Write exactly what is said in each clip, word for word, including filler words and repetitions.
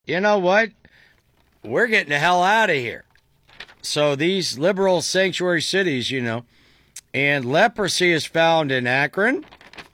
you know what? We're getting the hell out of here. So these liberal sanctuary cities, you know, and leprosy is found in Akron.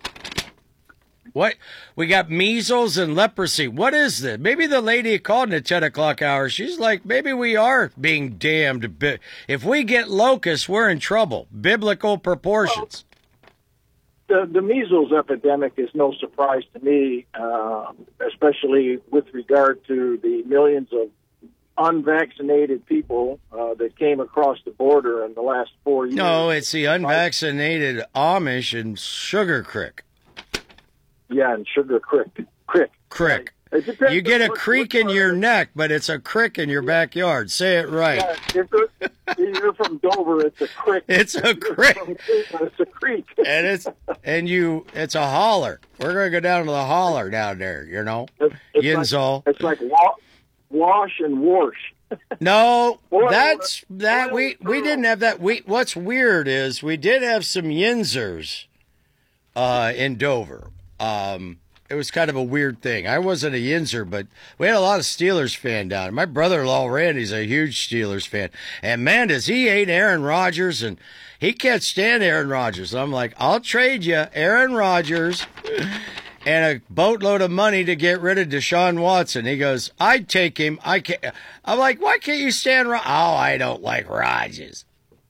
What? We got measles and leprosy. What is this? Maybe the lady called in the ten o'clock hour. She's like, maybe we are being damned. If we get locusts, we're in trouble. Biblical proportions. Well, the, the measles epidemic is no surprise to me, uh, especially with regard to the millions of unvaccinated people uh, that came across the border in the last four years. No, it's the unvaccinated Amish and Sugar Creek. Yeah, and Sugar Creek. Crick. Crick. You get a creek in your neck, but it's a crick in your backyard. Say it right. Yeah, if you're from Dover, it's a crick. It's a crick. It's a creek. And it's and you it's a holler. We're gonna go down to the holler down there, you know. It's, it's Yinzal. Like, it's like wa- wash and wash. No, that's that we we didn't have that. We what's weird is we did have some Yinzers uh, in Dover. Um, it was kind of a weird thing. I wasn't a Yinzer, but we had a lot of Steelers fan down. My brother-in-law Randy's a huge Steelers fan, and man, does he hate Aaron Rodgers, and he can't stand Aaron Rodgers. I'm like, I'll trade you Aaron Rodgers and a boatload of money to get rid of Deshaun Watson. He goes, I'd take him. I can't. I'm like, why can't you stand? Ro-? Oh, I don't like Rodgers.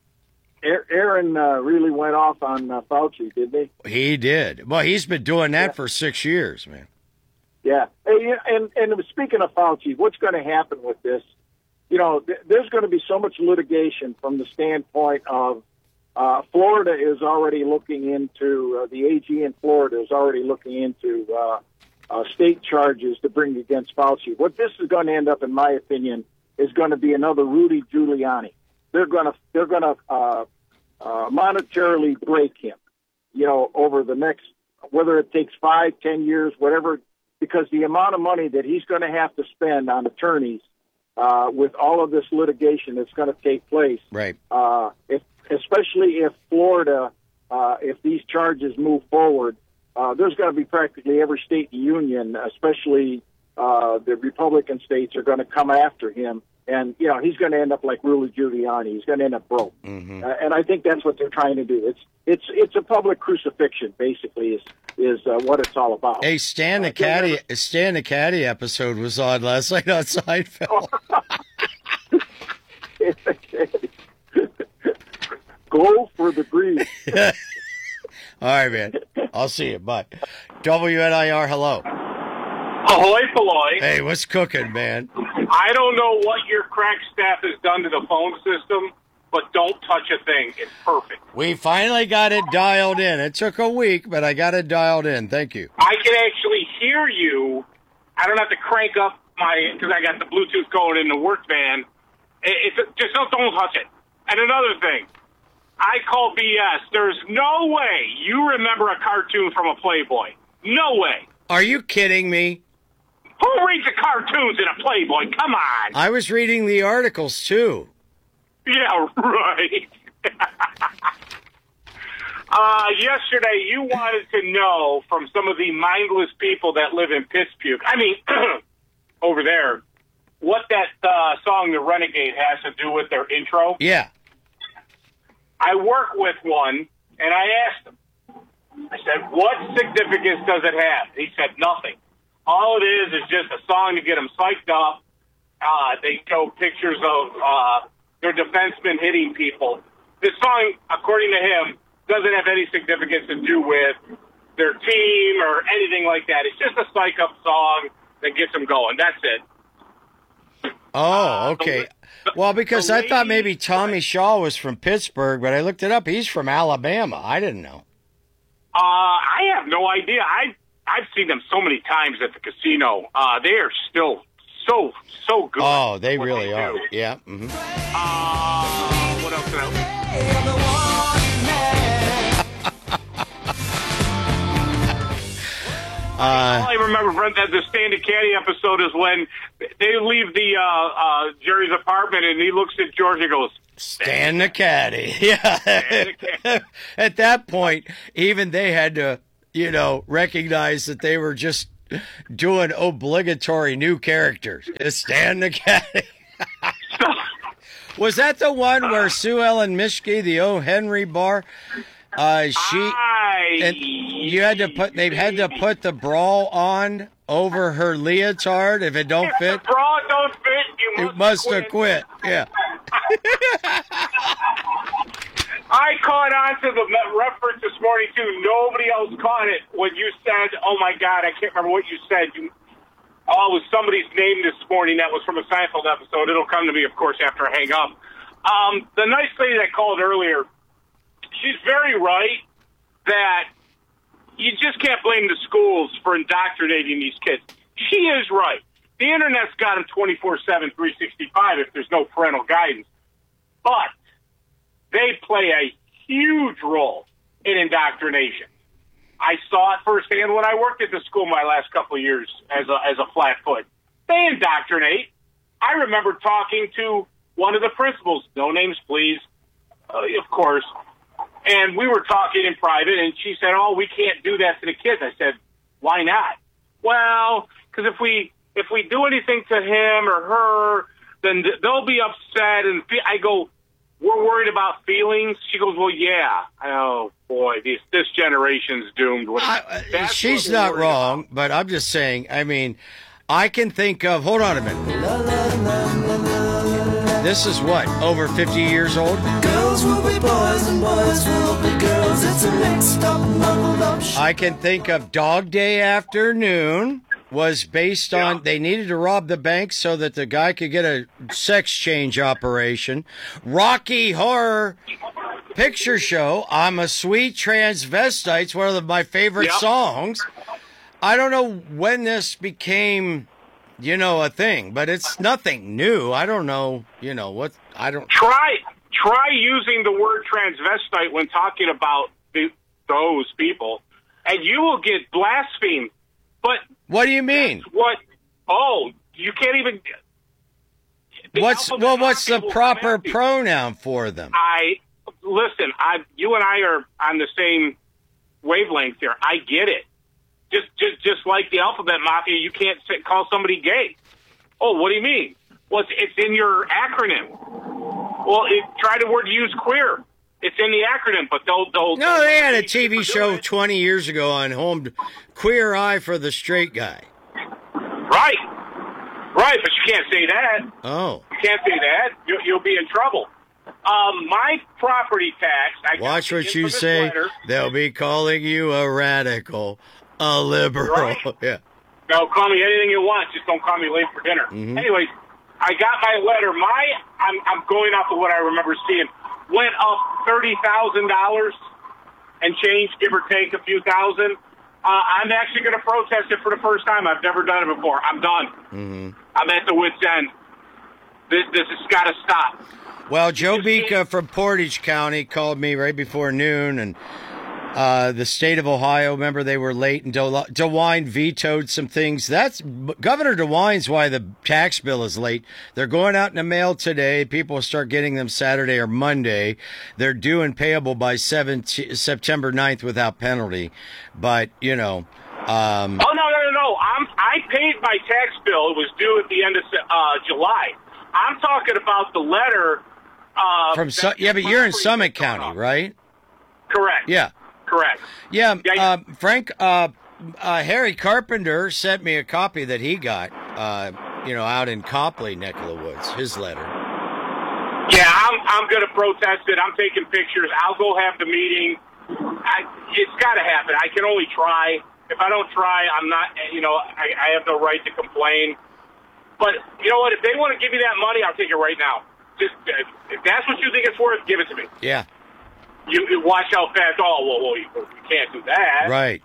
Aaron uh, really went off on uh, Fauci, didn't he? He did. Well, he's been doing that yeah. for six years, man. Yeah. Hey, and, and speaking of Fauci, what's going to happen with this? You know, th- there's going to be so much litigation from the standpoint of uh, Florida is already looking into, uh, the A G in Florida is already looking into uh, uh, state charges to bring against Fauci. What this is going to end up, in my opinion, is going to be another Rudy Giuliani. They're going to they're going to uh, uh, monetarily break him, you know, over the next, whether it takes five, ten years, whatever, because the amount of money that he's going to have to spend on attorneys uh, with all of this litigation that's going to take place, right? Uh, if, especially if Florida, uh, if these charges move forward, uh, there's going to be practically every state in the union, especially uh, the Republican states, are going to come after him. And, you know, he's going to end up like Rudy Giuliani. He's going to end up broke. Mm-hmm. Uh, and I think that's what they're trying to do. It's it's it's a public crucifixion, basically, is is uh, what it's all about. Hey, Stan the uh, Caddy, never... Stan the Caddy episode was on last night on Seinfeld. Go for the green. All right, man. I'll see you. Bye. W N I R, hello. Ahoy, Polloy. Hey, what's cooking, man? I don't know what your crack staff has done to the phone system, but don't touch a thing. It's perfect. We finally got it dialed in. It took a week, but I got it dialed in. Thank you. I can actually hear you. I don't have to crank up my, because I got the Bluetooth going in the work van. It, it's just don't, don't touch it. And another thing, I call B S. There's no way you remember a cartoon from a Playboy. No way. Are you kidding me? Who reads the cartoons in a Playboy? Come on. I was reading the articles, too. Yeah, right. uh, yesterday, you wanted to know from some of the mindless people that live in Pittsburgh, I mean, over there, what that uh, song, The Renegade, has to do with their intro. Yeah. I work with one, and I asked him, I said, what significance does it have? He said, nothing. All it is is just a song to get them psyched up. Uh, they show pictures of uh, their defensemen hitting people. This song, according to him, doesn't have any significance to do with their team or anything like that. It's just a psych-up song that gets them going. That's it. Oh, okay. Uh, the, well, because I thought maybe Tommy Shaw was from Pittsburgh, but I looked it up. He's from Alabama. I didn't know. Uh, I have no idea. I I've seen them so many times at the casino. Uh, they are still so so good. Oh, they really they are. Yeah. Mm-hmm. Uh, what else? Did I... uh, All I remember from the Stan the Caddy episode is when they leave the uh, uh, Jerry's apartment and he looks at George and goes, Stan the Caddy. Yeah. Stan the Caddy. At that point, even they had to, you know, recognize that they were just doing obligatory new characters. Is Stan the Caddy? Was that the one where Sue Ellen Mischke, the O. Henry bar, uh, she I, and you had to put they had to put the bra on over her leotard if it don't if fit. the bra don't fit, you must, It must quit. have quit. Yeah. I caught on to the reference this morning, too. Nobody else caught it when you said, oh, my God, I can't remember what you said. You, oh, it was somebody's name this morning that was from a Seinfeld episode. It'll come to me, of course, after I hang up. Um, the nice lady that called earlier, she's very right that you just can't blame the schools for indoctrinating these kids. She is right. The Internet's got them twenty-four seven, three sixty-five if there's no parental guidance. But they play a huge role in indoctrination. I saw it firsthand when I worked at the school my last couple of years as a, as a flatfoot. They indoctrinate. I remember talking to one of the principals, no names please, uh, of course, and we were talking in private, and she said, oh, we can't do that to the kids. I said, why not? Well, because if we, if we do anything to him or her, then they'll be upset. And I go, we're worried about feelings. She goes, well, yeah. Oh, boy, this, this generation's doomed. I, uh, she's not wrong, about. But I'm just saying, I mean, I can think of, hold on a minute. This is what, over fifty years old? Girls will be boys and boys will be girls. It's a mixed up, muddled up shit. I can think of Dog Day Afternoon. Was based on, yeah. They needed to rob the bank so that the guy could get a sex change operation. Rocky Horror Picture Show, I'm a Sweet Transvestite. It's one of my favorite yeah. songs. I don't know when this became, you know, a thing, but it's nothing new. I don't know, you know, what, I don't. Try, try using the word transvestite when talking about the, those people, and you will get blasphemed. But what do you mean? What? Oh, you can't even. What's well? What's the proper pronoun for them? I listen. I, you and I are on the same wavelength here. I get it. Just, just, just like the alphabet mafia, you can't say, call somebody gay. Oh, what do you mean? Well, it's, it's in your acronym. Well, it, try the word use queer. It's in the acronym, but they'll... they'll no, they had a T V show twenty years ago on home, Queer Eye for the Straight Guy. Right. Right, but you can't say that. Oh. You can't say that. You'll, you'll be in trouble. Um, my property tax... I Watch what you say. Letter. They'll be calling you a radical, a liberal. Right. Yeah. No, call me anything you want. Just don't call me late for dinner. Mm-hmm. Anyways, I got my letter. My... I'm, I'm going off of what I remember seeing. Went up thirty thousand dollars and change, give or take a few thousand. Uh, I'm actually going to protest it for the first time. I've never done it before. I'm done. Mm-hmm. I'm at the wit's end. This, this has got to stop. Well, Joe Bika from Portage County called me right before noon, and uh, the state of Ohio, remember, they were late, and De- DeWine vetoed some things. That's Governor DeWine's why the tax bill is late. They're going out in the mail today. People will start getting them Saturday or Monday. They're due and payable by September ninth without penalty. But, you know... Um, oh, no, no, no, no. I'm, I paid my tax bill. It was due at the end of uh, July. I'm talking about the letter... Uh, from Su- Yeah, but you're in Summit County, right? Correct. Yeah. Correct. Yeah, yeah, yeah. Uh, Frank, uh, uh, Harry Carpenter sent me a copy that he got, uh, you know, out in Copley, neck of the woods, his letter. Yeah, I'm, I'm going to protest it. I'm taking pictures. I'll go have the meeting. I, it's got to happen. I can only try. If I don't try, I'm not, you know, I, I have no right to complain. But, you know what, if they want to give me that money, I'll take it right now. Just, if that's what you think it's worth, give it to me. Yeah. You, you watch how fast. Oh, well, well you, you can't do that. Right.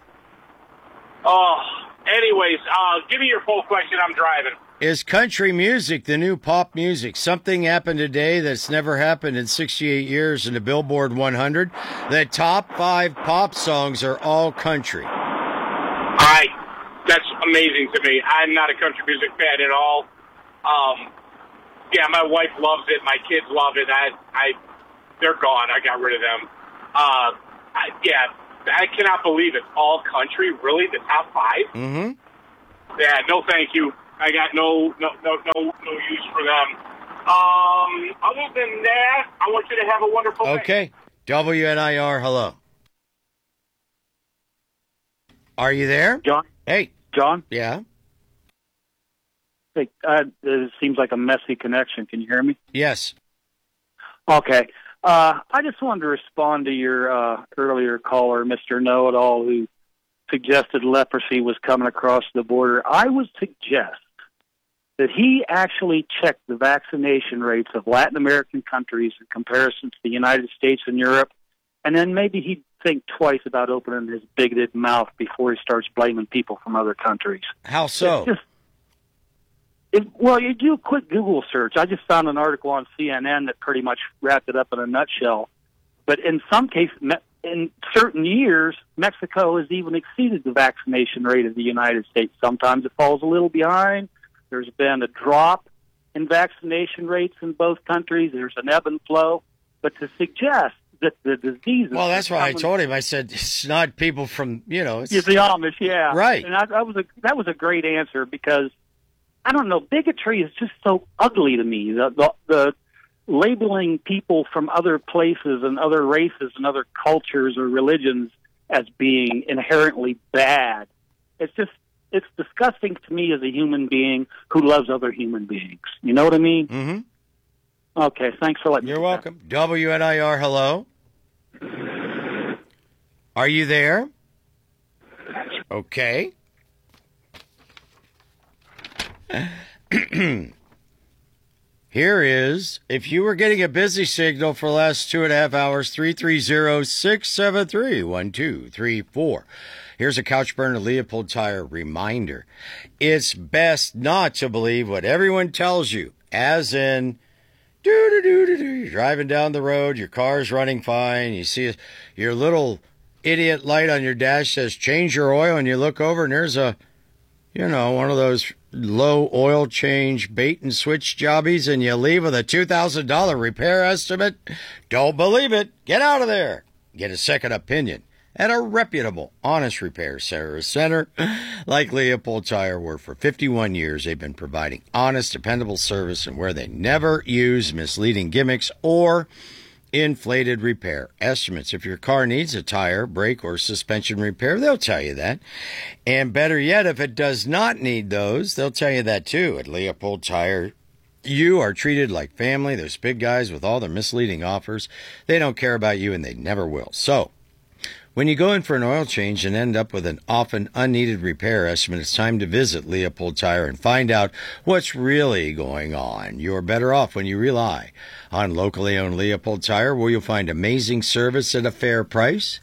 Oh, anyways, uh, give me your poll question. I'm driving. Is country music the new pop music? Something happened today that's never happened in sixty-eight years in the Billboard one hundred. The top five pop songs are all country. I. That's amazing to me. I'm not a country music fan at all. Um, yeah, my wife loves it. My kids love it. I, I. They're gone. I got rid of them. Uh, I, yeah, I cannot believe it's all country. Really, the top five? Mm-hmm. Yeah, no, thank you. I got no, no, no, no, no use for them. Um, other than that, I want you to have a wonderful day. Okay. W N I R, hello. Are you there? John? Hey. John? Yeah? Hey, uh, it seems like a messy connection. Can you hear me? Yes. Okay. Uh, I just wanted to respond to your uh, earlier caller, Mister Know-It-All, who suggested leprosy was coming across the border. I would suggest that he actually checked the vaccination rates of Latin American countries in comparison to the United States and Europe, and then maybe he'd think twice about opening his bigoted mouth before he starts blaming people from other countries. How so? It's just, it, well, you do a quick Google search. I just found an article on C N N that pretty much wrapped it up in a nutshell. But in some cases, in certain years, Mexico has even exceeded the vaccination rate of the United States. Sometimes it falls a little behind. There's been a drop in vaccination rates in both countries. There's an ebb and flow. But to suggest that the disease... Well, that's why I told him. I said, it's not people from, you know... It's, it's the Amish, yeah. Right. And I, that, was a, that was a great answer because, I don't know, bigotry is just so ugly to me. The, the, the labeling people from other places and other races and other cultures or religions as being inherently bad. It's just... It's disgusting to me as a human being who loves other human beings. You know what I mean? Mm-hmm. Okay, thanks for letting You're me. You're welcome. That. W N I R, hello. Are you there? Okay. Here is, if you were getting a busy signal for the last two and a half hours, three three zero, six seven three, one two three four. Here's a Couch Burner Leopold Tire reminder. It's best not to believe what everyone tells you, as in, doo-doo-doo-doo-doo, you're driving down the road, your car's running fine, you see your little idiot light on your dash says change your oil, and you look over and there's a, you know, one of those low oil change bait and switch jobbies, and you leave with a two thousand dollars repair estimate. Don't believe it. Get out of there. Get a second opinion at a reputable, honest repair center like Leopold Tire, where for fifty-one years they've been providing honest, dependable service, and where they never use misleading gimmicks or inflated repair estimates. If your car needs a tire, brake, or suspension repair, they'll tell you that. And better yet, if it does not need those, they'll tell you that too. At Leopold Tire, you are treated like family. Those big guys with all their misleading offers, they don't care about you, and they never will. So, when you go in for an oil change and end up with an often unneeded repair estimate, it's time to visit Leopold Tire and find out what's really going on. You're better off when you rely on locally owned Leopold Tire, where you'll find amazing service at a fair price.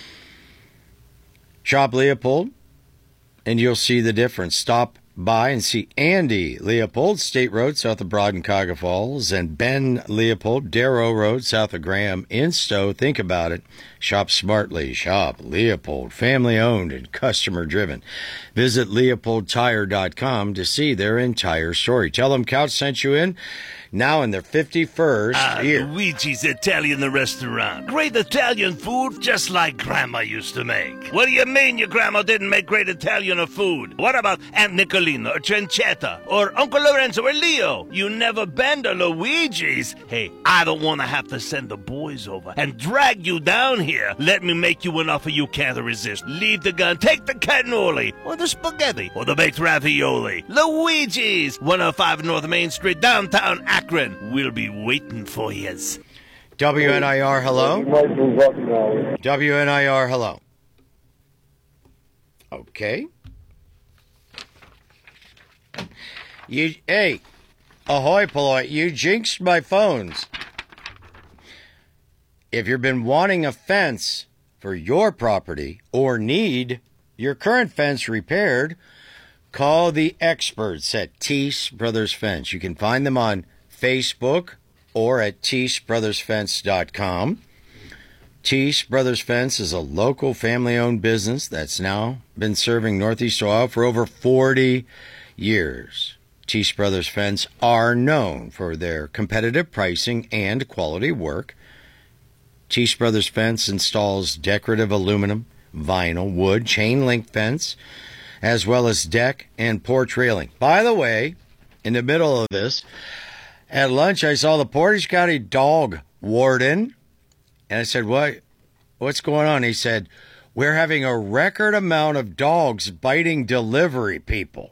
Shop Leopold, and you'll see the difference. Stop by and see Andy Leopold, State Road, south of Broad and Cuyahoga Falls, and Ben Leopold, Darrow Road, south of Graham, in Stowe. Think about it. Shop smartly. Shop Leopold, family-owned and customer-driven. Visit leopold tire dot com to see their entire story. Tell them Couch sent you in. Now in their fifty-first ah, year. Luigi's Italian restaurant. Great Italian food just like Grandma used to make. What do you mean your grandma didn't make great Italian food? What about Aunt Nicolina or Cencetta or Uncle Lorenzo or Leo? You never been to Luigi's? Hey, I don't want to have to send the boys over and drag you down here. Let me make you an offer you can't resist. Leave the gun, take the cannoli or the spaghetti or the baked ravioli. Luigi's, one oh five North Main Street, downtown Akron. We'll be waiting for yous. W N I R, hello? W N I R, hello. Okay. You, hey, ahoy, Polloy, you jinxed my phones. If you've been wanting a fence for your property or need your current fence repaired, call the experts at Teese Brothers Fence. You can find them on Facebook or at teese brothers fence dot com. Teese Brothers Fence is a local family-owned business that's now been serving Northeast Ohio for over forty years. Teese Brothers Fence are known for their competitive pricing and quality work. Teese Brothers Fence installs decorative aluminum, vinyl, wood, chain link fence, as well as deck and porch railing. By the way, in the middle of this, at lunch, I saw the Portage County dog warden, and I said, "What? What's going on?" He said, "We're having a record amount of dogs biting delivery people."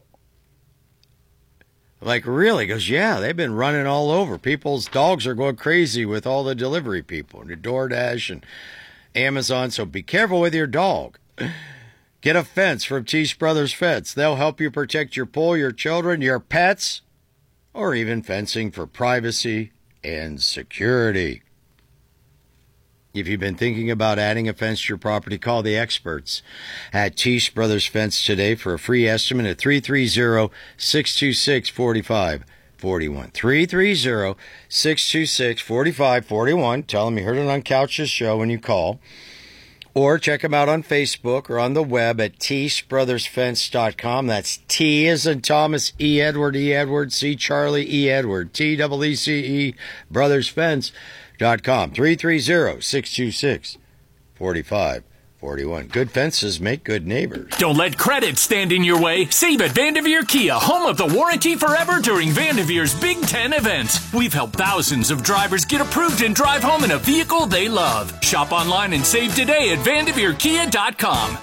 Like, really? He goes, "Yeah, they've been running all over. People's dogs are going crazy with all the delivery people, and the DoorDash and Amazon, so be careful with your dog. Get a fence from Teach Brothers Fence. They'll help you protect your pool, your children, your pets, or even fencing for privacy and security." If you've been thinking about adding a fence to your property, call the experts at Teach Brothers Fence today for a free estimate at three three zero, six two six, four five four one. three three zero, six two six, four five four one. Tell them you heard it on Couch's show when you call. Or check them out on Facebook or on the web at teach brothers fence dot com. That's T as in Thomas, E Edward, E Edward, C Charlie, E Edward, T E E C E, Brothers Fence dot com. three three zero, six two six, four five four one. Good fences make good neighbors. Don't let credit stand in your way. Save at Vanderveer Kia, home of the warranty forever during Vanderveer's Big Ten event. We've helped thousands of drivers get approved and drive home in a vehicle they love. Shop online and save today at vanderveer kia dot com.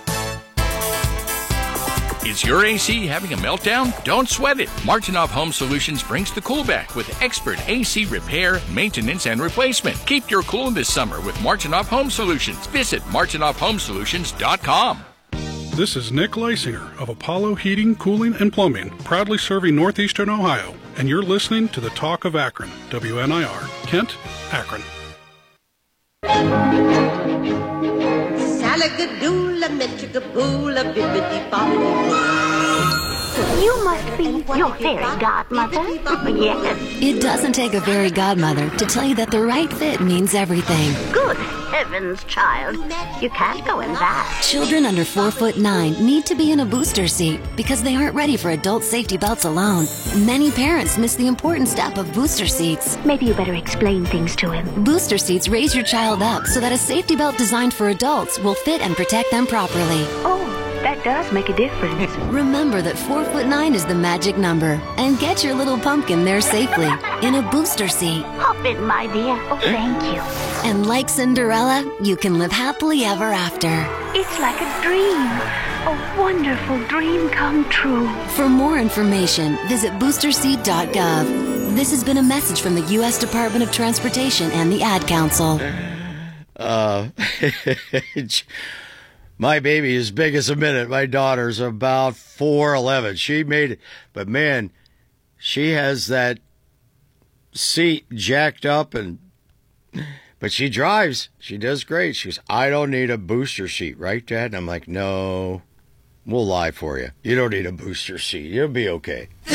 Is your A C having a meltdown? Don't sweat it. Martinoff Home Solutions brings the cool back with expert A C repair, maintenance, and replacement. Keep your cool this summer with Martinoff Home Solutions. Visit martinoff home solutions dot com. This is Nick Leisinger of Apollo Heating, Cooling, and Plumbing, proudly serving Northeastern Ohio. And you're listening to the Talk of Akron, W N I R, Kent, Akron. Salagadoola, metricaboola, bibbidi bobbidi. You must be your fairy godmother. Yes. It doesn't take a fairy godmother to tell you that the right fit means everything. Good heavens, child. You can't go in that. Children under four foot nine need to be in a booster seat because they aren't ready for adult safety belts alone. Many parents miss the important step of booster seats. Maybe you better explain things to him. Booster seats raise your child up so that a safety belt designed for adults will fit and protect them properly. Oh, that does make a difference. Remember that four foot nine is the magic number, and get your little pumpkin there safely in a booster seat. Hop in, my dear. Oh, thank you. And like Cinderella, you can live happily ever after. It's like a dream. A wonderful dream come true. For more information, visit booster seat dot gov. This has been a message from the U S Department of Transportation and the Ad Council. Uh, my baby is big as a minute. My daughter's about four eleven. She made it. But, man, she has that seat jacked up, and but she drives. She does great. She goes, "I don't need a booster seat, right, Dad?" And I'm like, "No, we'll lie for you. You don't need a booster seat. You'll be okay."